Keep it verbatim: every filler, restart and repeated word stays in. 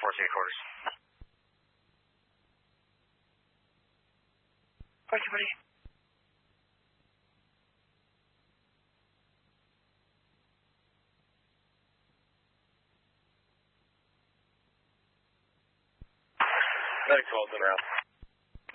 fourteen quarters. Thank you, buddy. Medic twelve, in route.